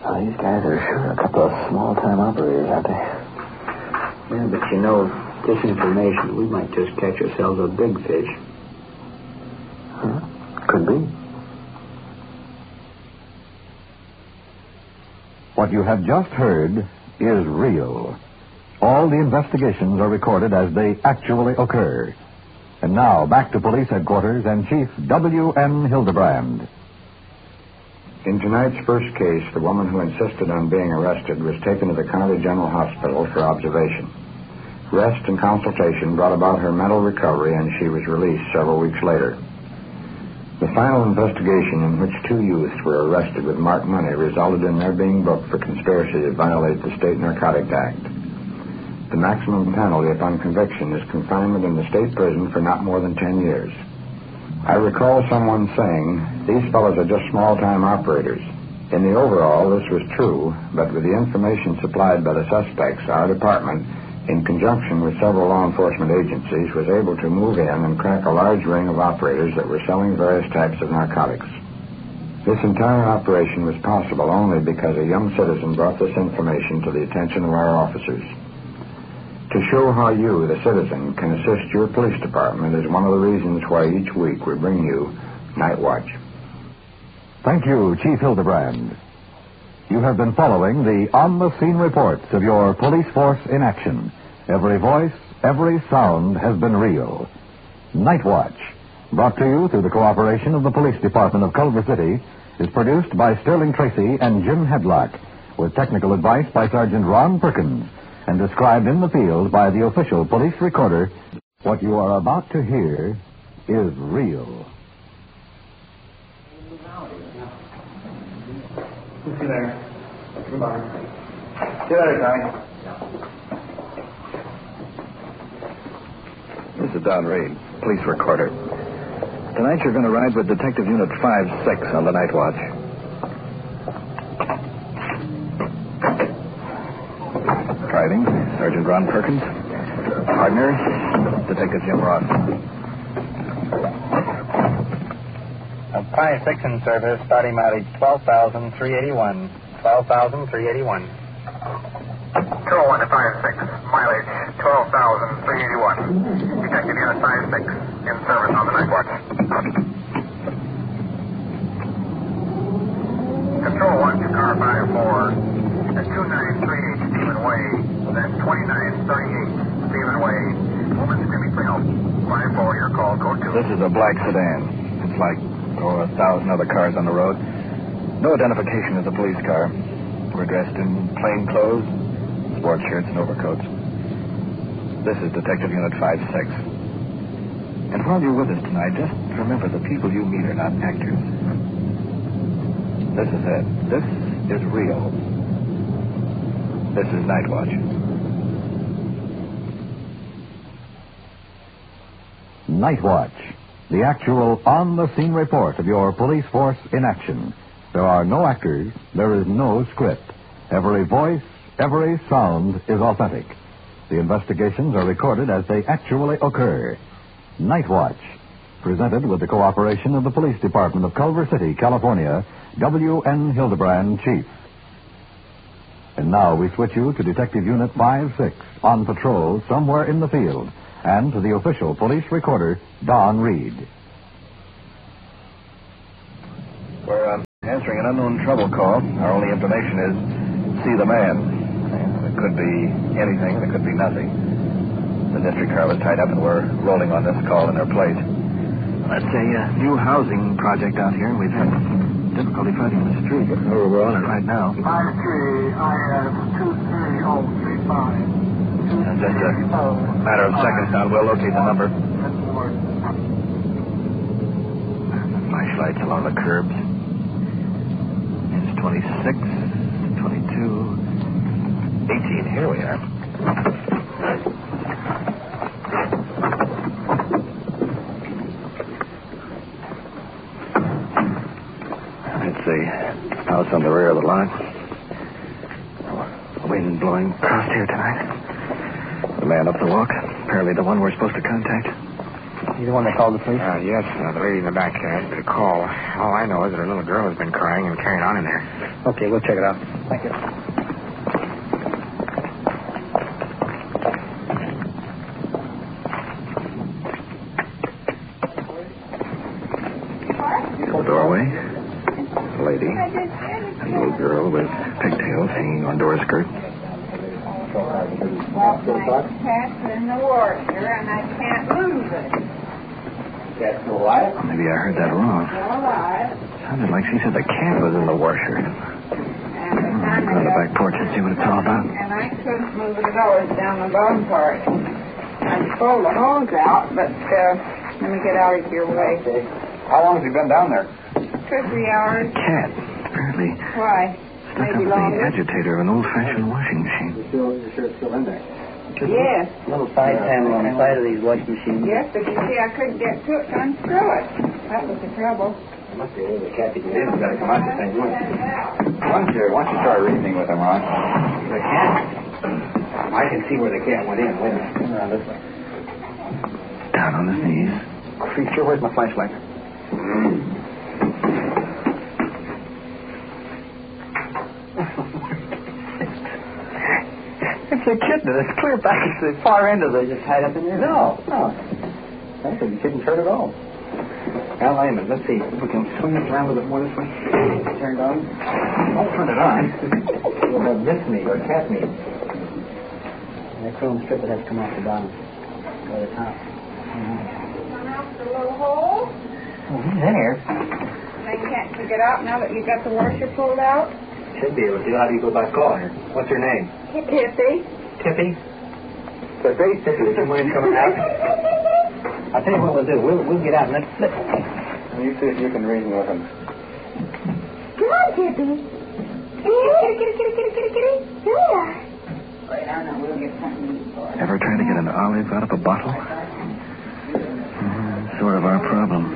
Well, these guys are sure a couple of small-time operators, aren't they? Yeah, but you know, this information, we might just catch ourselves a big fish. Huh? Could be. What you have just heard is real. All the investigations are recorded as they actually occur. And now, back to police headquarters and Chief W.N. Hildebrand. In tonight's first case, the woman who insisted on being arrested was taken to the County General Hospital for observation. Rest and consultation brought about her mental recovery, and she was released several weeks later. The final investigation, in which two youths were arrested with marked money, resulted in their being booked for conspiracy to violate the State Narcotics Act. The maximum penalty upon conviction is confinement in the state prison for not more than 10 years. I recall someone saying, these fellows are just small-time operators. In the overall, this was true, but with the information supplied by the suspects, our department, in conjunction with several law enforcement agencies, was able to move in and crack a large ring of operators that were selling various types of narcotics. This entire operation was possible only because a young citizen brought this information to the attention of our officers. To show how you, the citizen, can assist your police department is one of the reasons why each week we bring you Night Watch. Thank you, Chief Hildebrand. You have been following the on-the-scene reports of your police force in action. Every voice, every sound has been real. Night Watch, brought to you through the cooperation of the Police Department of Culver City, is produced by Sterling Tracy and Jim Hedlock, with technical advice by Sergeant Ron Perkins, and described in the field by the official police recorder. What you are about to hear is real. See you there. Goodbye. See you later, Tommy. This is Don Reed, police recorder. Tonight you're going to ride with Detective Unit 5-6 on the Night Watch. Driving, Sergeant Ron Perkins. Partner, Detective Jim Ross. 5-6 in service, starting mileage 12,381. 12,381. 201 to 5-6, mileage 12,381. Detective Unit 5-6 in service on the Night Watch. Control 1 to car 5-4 at 2938 Stephen Way, then 2938 Stephen Way. Woman screaming for help. 5-4, your call, code 2. This is a black sedan. It's like 1,000 other cars on the road. No identification as a police car. We're dressed in plain clothes, sports shirts and overcoats. This is Detective Unit 5-6. And while you're with us tonight, just remember the people you meet are not actors. This is it. This is real. This is Night Watch. Night Watch, the actual on-the-scene report of your police force in action. There are no actors. There is no script. Every voice, every sound is authentic. The investigations are recorded as they actually occur. Night Watch, presented with the cooperation of the Police Department of Culver City, California, W.N. Hildebrand, Chief. And now we switch you to Detective Unit 5-6, on patrol somewhere in the field, and to the official police recorder, Don Reed. We're answering an unknown trouble call. Our only information is, see the man. It could be anything, it could be nothing. The district car was tied up and we're rolling on this call in their place. That's a new housing project out here, and we've had difficulty finding the street. We're on it right now. 5-3, I have 23035. In just a matter of seconds now, we'll locate the number. Flashlights along the curbs. It's 26, 22, 18. Here we are. It's the house on the rear of the lot. Wind blowing across here tonight. The man up the walk. Apparently the one we're supposed to contact. You the one that called the police? Yes, the lady in the back had a call. All I know is that her little girl has been crying and carrying on in there. Okay, we'll check it out. Thank you. In the doorway, a lady, a little girl with pigtails hanging onto her skirt. Well, my cat's in the washer, and I can't lose it. Cat's still alive? Maybe I heard that wrong. Still alive. Sounded like she said the cat was in the washer. And the time Go to the back porch and see what it's all about. And I couldn't move it always down the bottom part. I pulled the hose out, but let me get out of your way. How long has he been down there? 2 or 3 hours. Cat, apparently Why? stuck up Maybe the longer. agitator of an old-fashioned washing machine. You're sure it's still in there? Yes. Little side panel on the side of these washing machines. Yes, but you see, I couldn't get to it to unscrew it. That was the trouble. There must be a little cat that has got to come out the same way. Why don't you start reasoning with him, Ron? The cat? I can see where the cat went in. Wait a minute. Come around this way. Down on his knees. Creature, where's my flashlight? It's a kitten. It's clear back to the far end of the... Just tied up in there? No. Actually, you couldn't hurt at all. Now, Layman, let's see. If we can swing it around a little bit more this way. Turned on. Don't turn it on. You'll have mince meat or cat meat. That chrome strip that has to come off the bottom. Or the top. Come out the little hole. Oh, he's there. Then can't you get out now that you got the washer pulled out? Should be able to. How do you go about calling her? What's her name? Tippy. Tippy? Tippy? Tippy, would you mind coming out? I'll tell you what we'll do. We'll get out and let's... You see if you can reason with him. Come on, Tippy. Kitty. Here. Wait, I know. We'll get something to eat for her. Ever trying to get an olive out of a bottle? Sort of our problem.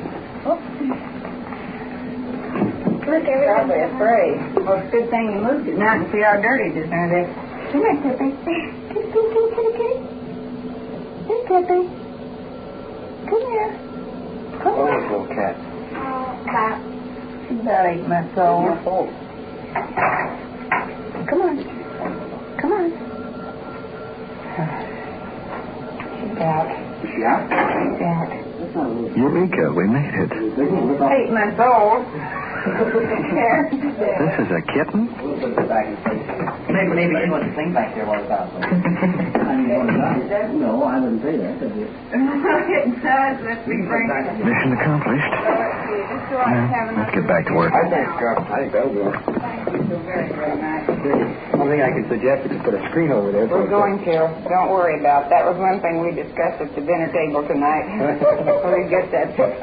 Look, everybody's afraid. Well, it's a good thing you moved it now and see how dirty it is now. Come here, Tippy. Kitty. Hey, Tippy. Come here. Come Oh, here. little cat. About 8 months old. Come on. She's out. Is she out? She's out. Eureka, we made it. 8 months old. Here. This is a kitten? We'll put it back in place. Maybe she wants to sing back there while it's out. No, I wouldn't say that. It does. Let's be frank. Mission accomplished. Let's get back to work. I think that'll do it. Thank you very, very much. One thing I could suggest is to put a screen over there. We're going to. Don't worry about it. That was one thing we discussed at the dinner table tonight. We get that. Good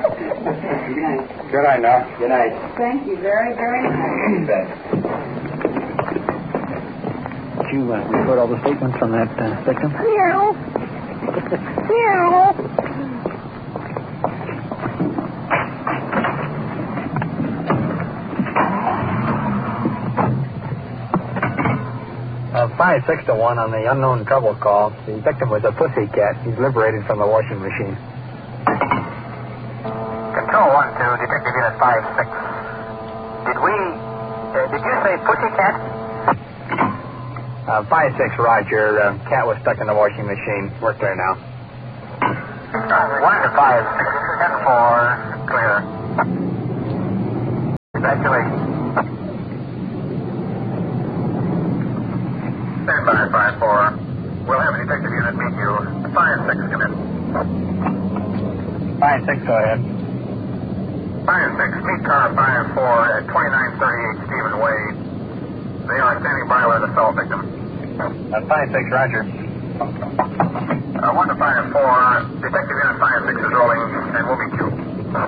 night now. Good night. Thank you very, very much. Did you record all the statements from that victim? Meow. Meow. 5-6 to 1 on the unknown trouble call. The victim was a pussycat. He's liberated from the washing machine. Control 1-2, Detective Unit 5-6. Did you say pussycat? 5-6, Roger. Cat was stuck in the washing machine. We're clear now. 1 to 5-6, 10-4, clear. Congratulations. Stand by, 5-4. We'll have a detective unit meet you. 5-6, come in. 5-6, go ahead. 5-6, meet car 5-4 at 2938 Stephen Way. They are standing by with the assault victim. 5-6, Roger. 1 to 5-4, Detective Unit 5-6 is rolling, and we'll meet you.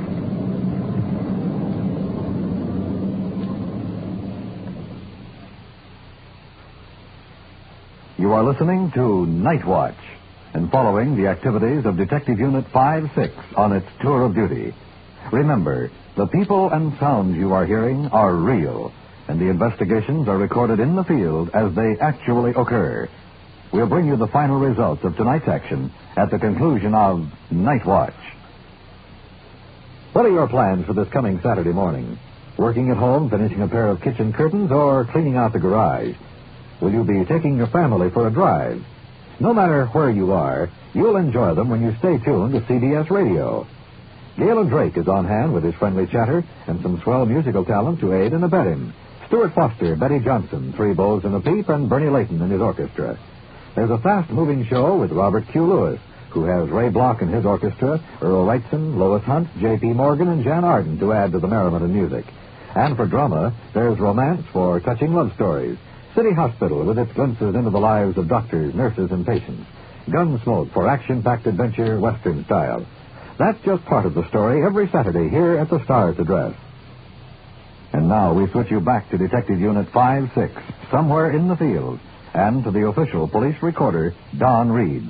You are listening to Night Watch and following the activities of Detective Unit 5-6 on its tour of duty. Remember, the people and sounds you are hearing are real, and the investigations are recorded in the field as they actually occur. We'll bring you the final results of tonight's action at the conclusion of Night Watch. What are your plans for this coming Saturday morning? working at home, finishing a pair of kitchen curtains, or cleaning out the garage? Will you be taking your family for a drive? No matter where you are, you'll enjoy them when you stay tuned to CBS Radio. Galen Drake is on hand with his friendly chatter and some swell musical talent to aid and abet him. Stuart Foster, Betty Johnson, Three Bows and a Peep, and Bernie Layton in his orchestra. There's a fast-moving show with Robert Q. Lewis, who has Ray Block and his orchestra, Earl Wrightson, Lois Hunt, J.P. Morgan, and Jan Arden to add to the merriment and music. And for drama, there's romance for touching love stories. City Hospital with its glimpses into the lives of doctors, nurses, and patients. Gunsmoke for action-packed adventure, Western style. That's just part of the story every Saturday here at the Star's Address. And now we switch you back to Detective Unit 5-6, somewhere in the field, and to the official police recorder, Don Reed.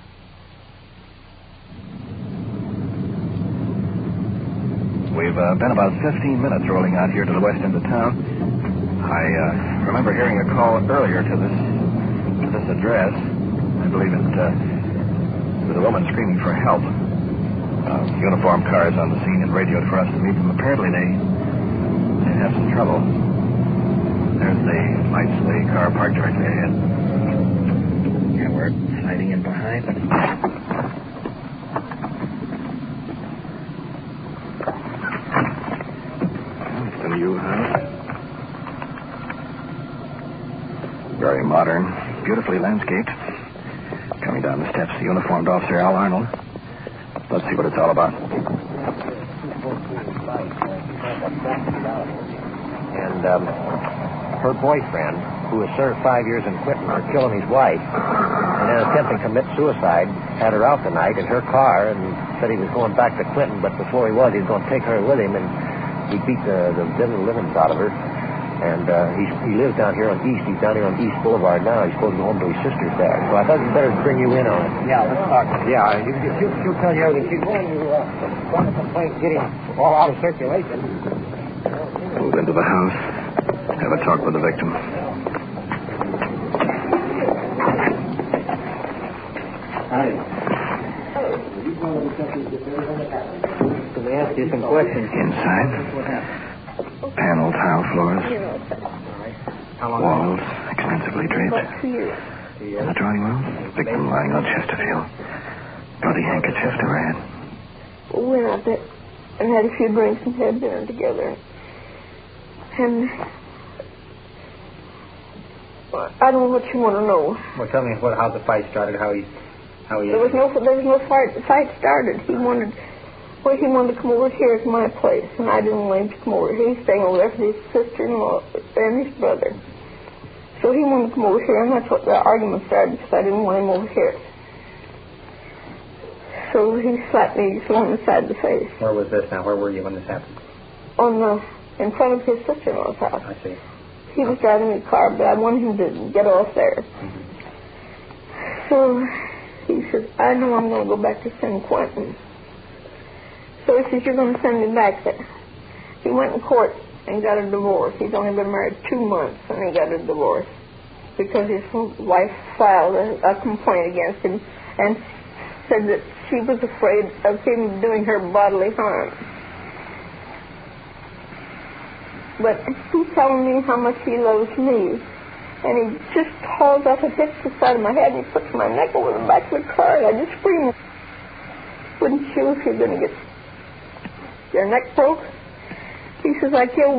We've been about 15 minutes rolling out here to the west end of town. I remember hearing a call earlier to this address. I believe it was a woman screaming for help. Uniformed cars on the scene and radioed for us to meet them. Apparently they have some trouble. There's the lights of the car parked directly ahead. Yeah, we're sliding in behind. It's a new house. Very modern, beautifully landscaped. Coming down the steps, the uniformed officer, Al Arnold. Let's see what it's all about. And her boyfriend, who was served 5 years in Quinton for killing his wife, and then attempting to commit suicide, had her out the night in her car and said he was going back to Quinton, but before he was going to take her with him, and he beat the devil livings out of her. And he lives down here on East. He's down here on East Boulevard now. He's supposed to go home to his sister's there. So I thought we'd better bring you in on it. Yeah, let's talk. Yeah, she'll tell you everything. She's going to run a complaint, get him all out of circulation. Move into the house. Have a talk with the victim. Hi. Can we ask you some questions? Inside. Panel tile floors. Walls extensively draped. In the drawing room, victim lying on Chesterfield. Bloody handkerchief to her head. We went out there and had a few drinks and had dinner together. And I don't know what you want to know. Well, tell me how the fight started. How he. There was no fight. The fight started. He wanted to come over here to my place, and I didn't want him to come over. He was staying over there for his sister-in-law and his brother. So he wanted to come over here, and that's what the argument started, because I didn't want him over here. So he slapped me on the side of the face. Where was this now? Where were you when this happened? In front of his sister-in-law's house. I see. He was driving the car, but I wanted him to get off there. Mm-hmm. So he said, I know I'm going to go back to San Quentin. So he says, you're going to send me back there. He went in court and got a divorce. He's only been married 2 months, and he got a divorce because his wife filed a complaint against him and said that she was afraid of him doing her bodily harm. But he's telling me how much he loves me. And he just hauls up and hits the side of my head, and he puts my neck over the back of the car, and I just scream. Wouldn't you if you're going to get your neck broke? He says, I killed